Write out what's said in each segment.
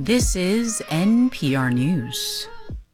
This is NPR News.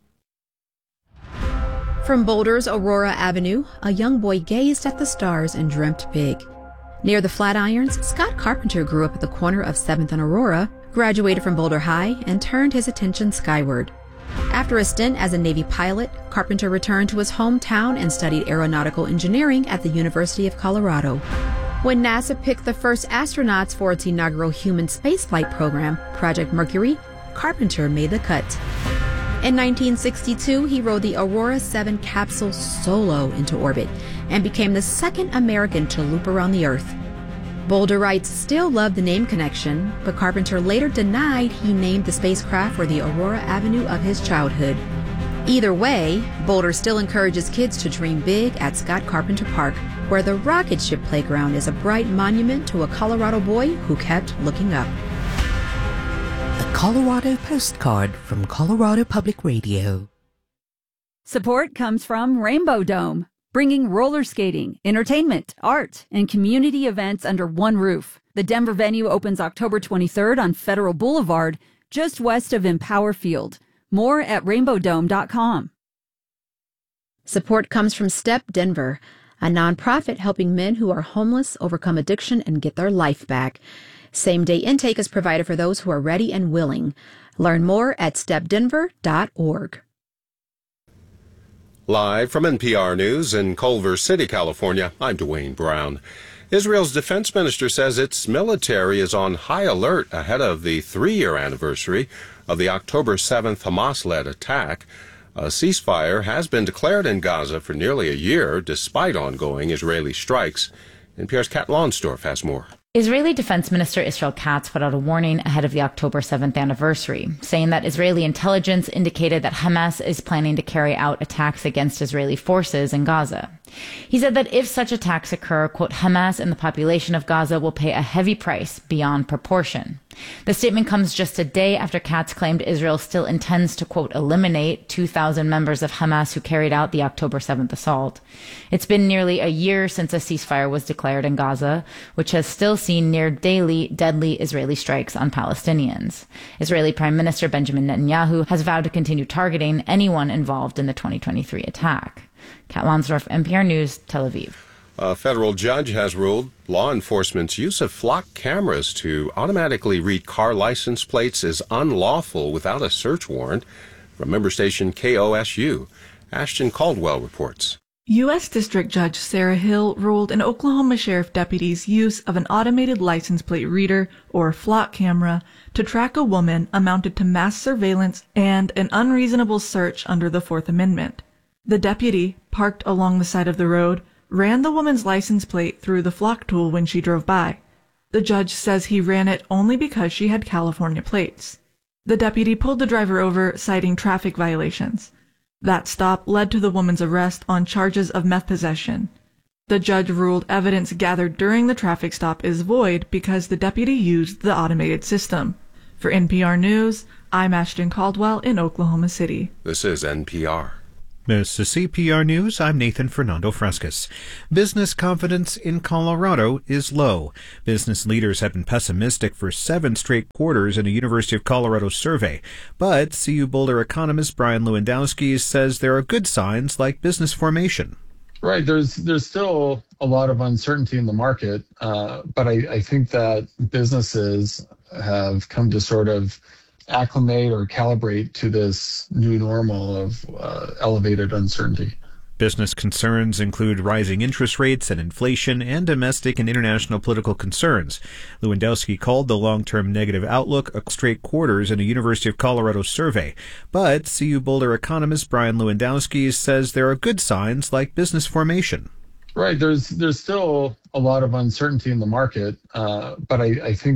From Boulder's Aurora Avenue, a young boy gazed at the stars and dreamt big. Near the Flatirons, Scott Carpenter grew up at the corner of 7th and Aurora, graduated from Boulder High, and turned his attention skyward. After a stint as a Navy pilot, Carpenter returned to his hometown and studied aeronautical engineering at the University of Colorado. When NASA picked the first astronauts for its inaugural human spaceflight program, Project Mercury, Carpenter made the cut. In 1962, he rode the Aurora 7 capsule solo into orbit and became the second American to loop around the Earth. Boulderites still love the name connection, but Carpenter later denied he named the spacecraft for the Aurora Avenue of his childhood. Either way, Boulder still encourages kids to dream big at Scott Carpenter Park, where the rocket ship playground is a bright monument to a Colorado boy who kept looking up. The Colorado Postcard from Colorado Public Radio. Support comes from Rainbow Dome, bringing roller skating, entertainment, art, and community events under one roof. The Denver venue opens October 23rd on Federal Boulevard, just west of Empower Field. More at rainbowdome.com. Support comes from Step Denver, a nonprofit helping men who are homeless overcome addiction and get their life back. Same-day intake is provided for those who are ready and willing. Learn more at stepdenver.org. Live from NPR News in Culver City, California, I'm Dwayne Brown. Israel's defense minister says its military is on high alert ahead of the 3-year anniversary of the October 7th Hamas-led attack. A ceasefire has been declared in Gaza for nearly a year, despite ongoing Israeli strikes. NPR's Kat Lonsdorf has more. Israeli Defense Minister Israel Katz put out a warning ahead of the October 7th anniversary, saying that Israeli intelligence indicated that Hamas is planning to carry out attacks against Israeli forces in Gaza. He said that if such attacks occur, quote, Hamas and the population of Gaza will pay a heavy price beyond proportion. The statement comes just a day after Katz claimed Israel still intends to, quote, eliminate 2,000 members of Hamas who carried out the October 7th assault. It's been nearly a year since a ceasefire was declared in Gaza, which has still seen near daily deadly Israeli strikes on Palestinians. Israeli Prime Minister Benjamin Netanyahu has vowed to continue targeting anyone involved in the 2023 attack. Kat Lonsdorf, NPR News, Tel Aviv. A federal judge has ruled law enforcement's use of flock cameras to automatically read car license plates is unlawful without a search warrant. From member station KOSU, Ashton Caldwell reports. U.S. District Judge Sarah Hill ruled an Oklahoma Sheriff deputy's use of an automated license plate reader, or flock camera, to track a woman amounted to mass surveillance and an unreasonable search under the Fourth Amendment. The deputy, parked along the side of the road, ran the woman's license plate through the flock tool when she drove by. The judge says he ran it only because she had California plates. The deputy pulled the driver over, citing traffic violations. That stop led to the woman's arrest on charges of meth possession. The judge ruled evidence gathered during the traffic stop is void because the deputy used the automated system. For NPR News, I'm Ashton Caldwell in Oklahoma City. This is NPR. This is CPR News. I'm Nathan Fernando Frescas. Business confidence in Colorado is low. Business leaders have been pessimistic for 7 straight quarters in a University of Colorado survey. But CU Boulder economist Brian Lewandowski says there are good signs like business formation. Right. There's still a lot of uncertainty in the market, but I think that businesses have come to sort of acclimate or calibrate to this new normal of elevated uncertainty. Business concerns include rising interest rates and inflation and domestic and international political concerns. Lewandowski called the long-term negative outlook a straight quarters in a University of Colorado survey. But CU Boulder economist Brian Lewandowski says there are good signs like business formation. Right. There's still a lot of uncertainty in the market, but I think